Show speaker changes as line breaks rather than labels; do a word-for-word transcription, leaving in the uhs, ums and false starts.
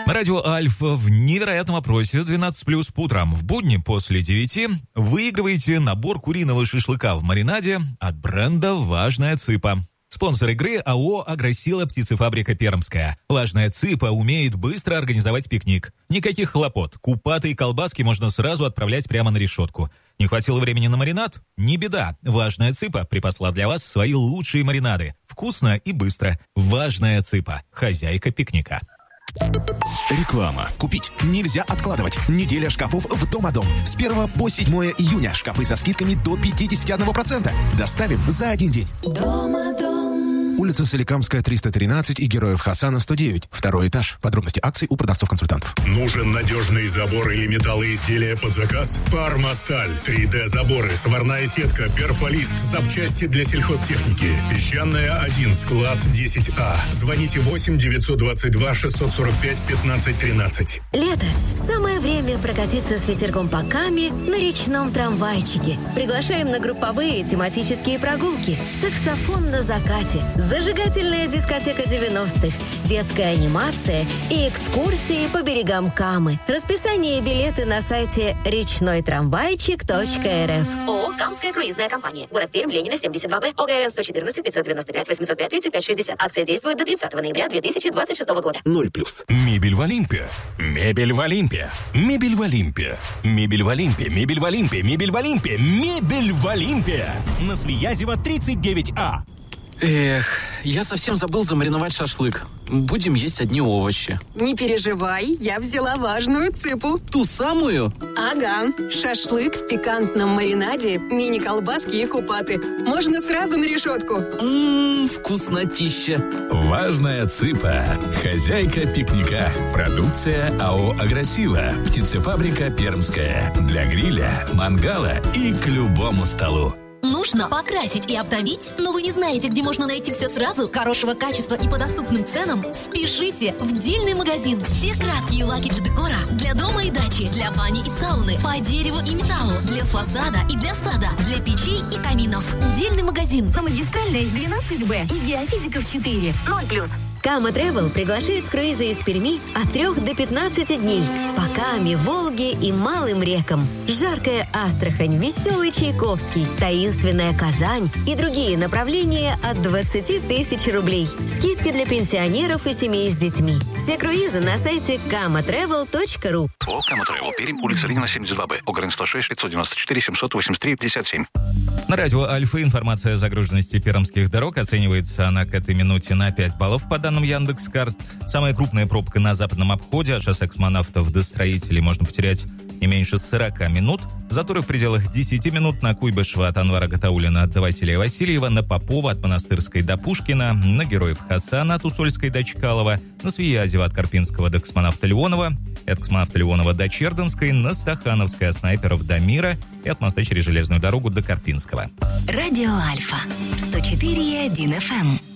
На радио Альфа в невероятном опросе двенадцать плюс по утрам в будни после девяти выигрываете набор куриного шашлыка в маринаде от бренда «Важная цыпа». Спонсор игры АО «Агросила птицефабрика Пермская». «Важная цыпа» умеет быстро организовать пикник. Никаких хлопот. Купаты и колбаски можно сразу отправлять прямо на решетку. Не хватило времени на маринад? Не беда. «Важная цыпа» припасла для вас свои лучшие маринады. Вкусно и быстро. «Важная цыпа». Хозяйка пикника.
Реклама. Купить нельзя откладывать. Неделя шкафов в Домодом. С первого по седьмое июня. Шкафы со скидками до пятьдесят один процент. Доставим за один день.
Домодом.
Улица Соликамская, триста тринадцать и Героев Хасана, сто девять. Второй этаж. Подробности акций у продавцов-консультантов.
Нужен надежный забор или металлоизделия под заказ? Пармасталь. три дэ заборы, сварная сетка, перфолист, запчасти для сельхозтехники. Песчаная один, склад десять А. Звоните восемь девятьсот двадцать два шестьсот сорок пять пятнадцать тринадцать.
Лето. Самое время прокатиться с ветерком по Каме на речном трамвайчике. Приглашаем на групповые тематические прогулки. Саксофон на закате. Зажигательная дискотека девяностых, детская анимация и экскурсии по берегам Камы. Расписание и билеты на сайте речной трамвайчик точка эр эф. ООО «Камская круизная компания». Город Пермь, Ленина, семьдесят два Б. ОГРН сто четырнадцать пятьсот девяносто пять восемьсот пять тридцать пять шестьдесят. Акция действует до тридцатого ноября две тысячи двадцать шестого года.
Ноль плюс.
Мебель в Олимпе. Мебель в Олимпе. Мебель в Олимпе. Мебель в Олимпе. Мебель в Олимпе. Мебель в Олимпе. Мебель в Олимпе. На Свиязева тридцать девять А.
Эх, я совсем забыл замариновать шашлык. Будем есть одни овощи.
Не переживай, я взяла важную цыпу.
Ту самую?
Ага, шашлык в пикантном маринаде, мини-колбаски и купаты. Можно сразу на решетку.
Ммм, вкуснотища.
Важная цыпа. Хозяйка пикника. Продукция АО «Агросила». Птицефабрика Пермская. Для гриля, мангала и к любому столу.
Нужно покрасить и обновить, но вы не знаете, где можно найти все сразу, хорошего качества и по доступным ценам? Спешите в Дельный магазин. Все краски и лаки для декора, для дома и дачи, для бани и сауны, по дереву и металлу, для фасада и для сада, для печей и каминов. Дельный магазин.
На Магистральной двенадцать Б и Геофизиков четыре. Ноль плюс.
Кама Тревел приглашает в круизы из Перми от трех до пятнадцати дней. По Каме, Волге и малым рекам. Жаркая Астрахань, веселый Чайковский, таинственная Казань и другие направления от двадцати тысяч рублей. Скидки для пенсионеров и семей с детьми. Все круизы на сайте кама тревел точка ру.
ООО «Кама Тревел», Пермь, улица Ленина, семьдесят два Б, ОГРН сто шесть пятьсот девяносто четыре семьсот восемьдесят три пятьдесят семь.
На радио Альфа информация о загруженности пермских дорог. Оценивается она к этой минуте на пять баллов по данным Яндекс.Карт. Самая крупная пробка на западном обходе от шоссе космонавтов до строителей можно потерять не меньше сорок минут. Заторы в пределах десяти минут на Куйбышева от Анвара Гатауллина до Василия Васильева, на Попова от Монастырской до Пушкина, на Героев Хасана от Усольской до Чкалова, на Свиязева от Карпинского до Космонавта Леонова, и от Космонавта Леонова до Чердынской, на Стахановской от Снайперов до Мира и от моста через железную дорогу до Карпинского.
Радио Альфа сто четыре и один эф эм.